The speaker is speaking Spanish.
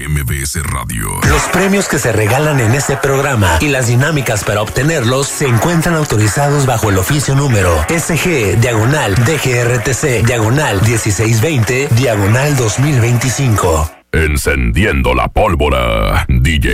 MBS Radio. Los premios que se regalan en este programa y las dinámicas para obtenerlos se encuentran autorizados bajo el oficio número SG/DGRTC/1620/2025. Encendiendo la pólvora, DJ